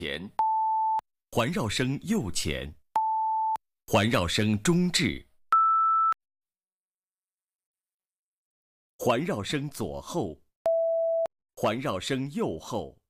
前，环绕声右前，环绕声中置，环绕声左后，环绕声右后。